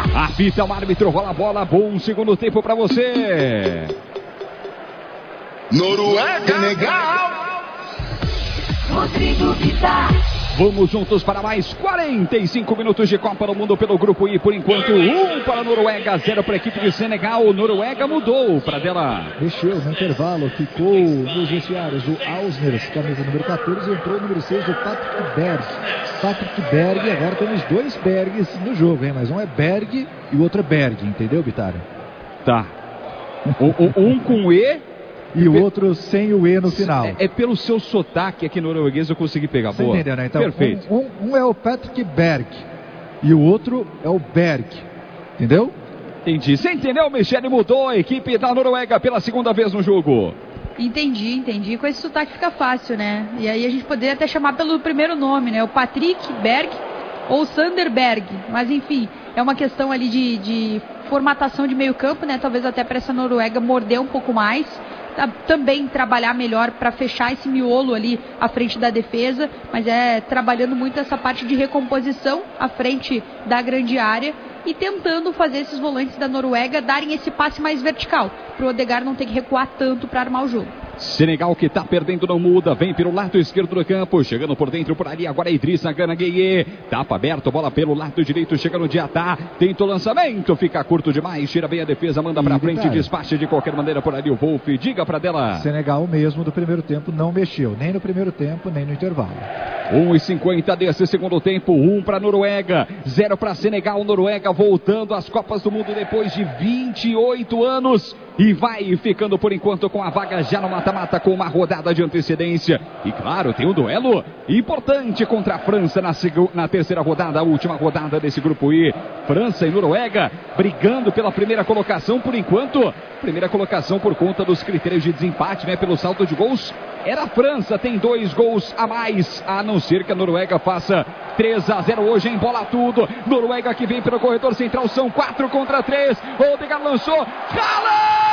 Apita o árbitro, rola a bola. Bom segundo tempo para você. Noruega, legal. Rodrigo Vitar. Vamos juntos para mais 45 minutos de Copa do Mundo pelo Grupo I. Por enquanto, 1 para a Noruega, 0 para a equipe de Senegal. Noruega mudou para dela. Mexeu no intervalo, ficou nos vestiários o Ausner, camisa número 14, entrou o número 6, o Patrick Berg. Patrick Berg, agora temos dois Bergs no jogo, hein? Mas um é Berg e o outro é Berg, entendeu, Bitário? Tá. Um com E. E o outro sem o E no final. É pelo seu sotaque aqui norueguês eu consegui pegar. Você boa. entendeu, né? Então, perfeito. Um é o Patrick Berg e o outro é o Berg. Entendeu? Entendi. Você entendeu, Michele? Mudou a equipe da Noruega pela segunda vez no jogo. Entendi. Com esse sotaque fica fácil, né? E aí a gente poderia até chamar pelo primeiro nome, né? O Patrick Berg ou Sander Berg. Mas enfim, é uma questão ali de formatação de meio campo, né? Talvez até para essa Noruega morder um pouco mais. Também trabalhar melhor para fechar esse miolo ali à frente da defesa, mas trabalhando muito essa parte de recomposição à frente da grande área e tentando fazer esses volantes da Noruega darem esse passe mais vertical, para o Odegaard não ter que recuar tanto para armar o jogo. Senegal que tá perdendo não muda, vem pelo lado esquerdo do campo, chegando por dentro por ali, agora é Idrissa Gana Gueye, tapa aberto, bola pelo lado direito, chegando de Diatá, tenta o lançamento, fica curto demais, tira bem a defesa, manda pra frente, despacha de qualquer maneira por ali o Wolf, diga pra dela. Senegal mesmo do primeiro tempo não mexeu, nem no primeiro tempo, nem no intervalo. 1:50 desse segundo tempo, 1 para Noruega, 0 para Senegal. Noruega voltando às Copas do Mundo depois de 28 anos e vai ficando por enquanto com a vaga já no mata-mata com uma rodada de antecedência. E claro, tem um duelo importante contra a França na terceira rodada, a última rodada desse grupo I. França e Noruega brigando pela primeira colocação por enquanto. Primeira colocação por conta dos critérios de desempate, né? Pelo saldo de gols. Era a França, tem 2 gols a mais, a não ser que a Noruega faça 3-0 hoje, embola tudo. Noruega que vem pelo corredor central, são 4 contra 3. Odegaard lançou. Haaland!